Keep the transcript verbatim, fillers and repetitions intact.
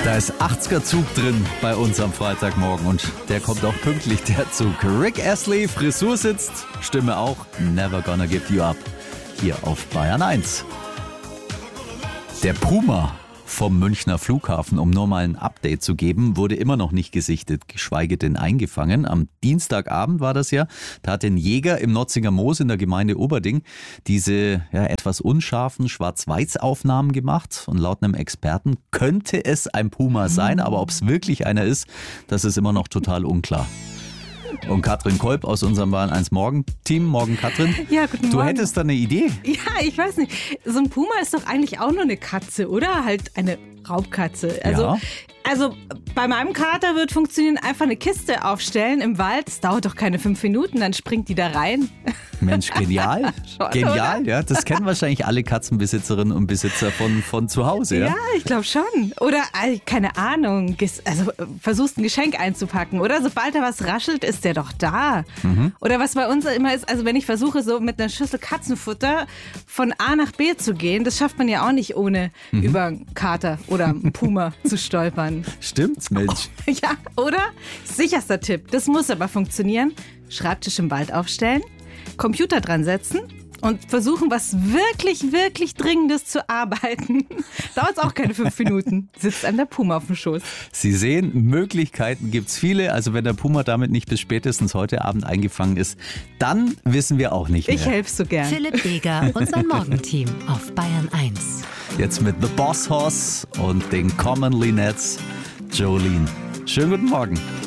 Da ist achtziger-Zug drin bei uns am Freitagmorgen und der kommt auch pünktlich, der Zug. Rick Astley, Frisur sitzt, Stimme auch, Never Gonna Give You Up, hier auf Bayern eins. Der Puma vom Münchner Flughafen, um nur mal ein Update zu geben, wurde immer noch nicht gesichtet, geschweige denn eingefangen. Am Dienstagabend war das ja, da hat ein Jäger im Notzinger Moos in der Gemeinde Oberding diese ja, etwas unscharfen Schwarz-Weiß-Aufnahmen gemacht. Und laut einem Experten könnte es ein Puma sein, aber ob es wirklich einer ist, das ist immer noch total unklar. Und Katrin Kolb aus unserem Bayern eins Morgen-Team. Morgen, Katrin. Ja, guten Morgen. Du hättest da eine Idee? Ja, ich weiß nicht. So ein Puma ist doch eigentlich auch nur eine Katze, oder? Halt eine Raubkatze. Also, Ja. also bei meinem Kater wird funktionieren, einfach eine Kiste aufstellen im Wald. Das dauert doch keine fünf Minuten, dann springt die da rein. Mensch, genial. Schon, Genial, oder? ja. Das kennen wahrscheinlich alle Katzenbesitzerinnen und Besitzer von, von zu Hause, ja? Ja, ich glaube schon. Oder, äh, keine Ahnung, ges- also äh, versuchst ein Geschenk einzupacken. Oder sobald da was raschelt, ist der doch da. Mhm. Oder was bei uns immer ist, also wenn ich versuche, so mit einer Schüssel Katzenfutter von A nach B zu gehen, das schafft man ja auch nicht, ohne Mhm. über einen Kater oder einen Puma zu stolpern. Stimmt's, Mensch. Ja, oder? Sicherster Tipp. Das muss aber funktionieren. Schreibtisch im Wald aufstellen, Computer dran setzen und versuchen, was wirklich, wirklich Dringendes zu arbeiten. Dauert auch keine fünf Minuten. Sitzt einem der Puma auf dem Schoß. Sie sehen, Möglichkeiten gibt's viele. Also wenn der Puma damit nicht bis spätestens heute Abend eingefangen ist, dann wissen wir auch nicht mehr. Ich helfe so gern. Philipp Beger und sein Morgenteam auf Bayern eins. Jetzt mit The Boss Hoss und den Commonly Nets, Jolene. Schönen guten Morgen.